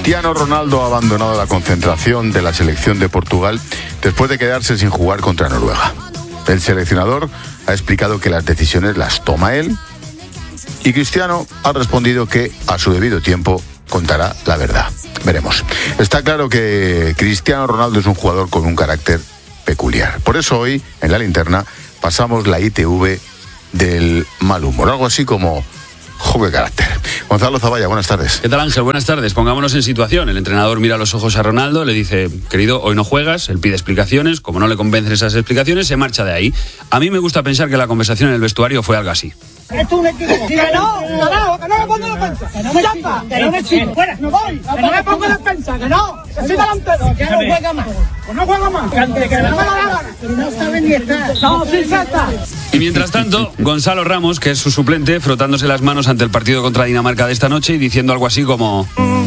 Cristiano Ronaldo ha abandonado la concentración de la selección de Portugal después de quedarse sin jugar contra Noruega. El seleccionador ha explicado que las decisiones las toma él y Cristiano ha respondido que a su debido tiempo contará la verdad. Veremos. Está claro que Cristiano Ronaldo es un jugador con un carácter peculiar. Por eso hoy, en La Linterna, pasamos la ITV del mal humor. Algo así como juego de carácter. Gonzalo Zavalla, buenas tardes. ¿Qué tal, Ángel? Buenas tardes. Pongámonos en situación. El entrenador mira a los ojos a Ronaldo, le dice: querido, hoy no juegas. Él pide explicaciones. Como no le convencen esas explicaciones, se marcha de ahí. A mí me gusta pensar que la conversación en el vestuario fue algo así. Esto es un equipo. Que no me pongo defensa. Que no me chapa. Que no me chico. Fuera, no voy. Que no me pongo defensa. Que no. Que soy delantero. Que no juega más. Pues no juega más. Que no me da la gana. Que no sabe ni estar. No, sí salta. Y mientras tanto, Gonzalo Ramos, que es su suplente, frotándose las manos ante el partido contra Dinamarca de esta noche y diciendo algo así como: